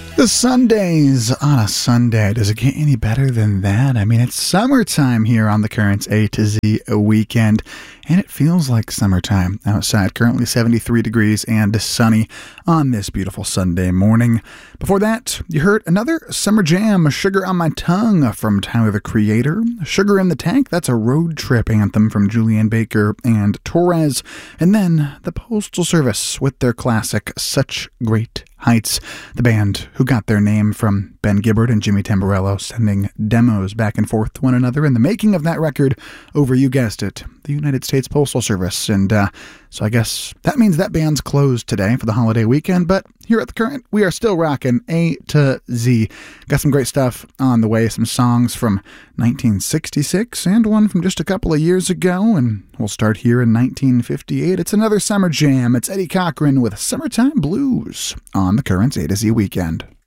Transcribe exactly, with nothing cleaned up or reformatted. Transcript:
The Sundays on a Sunday. Does it get any better than that? I mean, it's summertime here on the Currents A to Z weekend, and it feels like summertime outside. Currently seventy-three degrees and sunny on this beautiful Sunday morning. Before that, you heard another summer jam, Sugar on My Tongue from Tyler, the Creator. Sugar in the Tank, that's a road trip anthem from Julian Baker and Torres. And then the Postal Service with their classic Such Great Heights, the band who got their name from Ben Gibbard and Jimmy Tamborello sending demos back and forth to one another in the making of that record over, you guessed it, the United States Postal Service. And uh, so I guess that means that band's closed today for the holiday weekend, but here at the Current, we are still rocking A to Z. Got some great stuff on the way, some songs from nineteen sixty-six and one from just a couple of years ago, and we'll start here in nineteen fifty-eight. It's another summer jam. It's Eddie Cochran with Summertime Blues on the Current's A to Z weekend.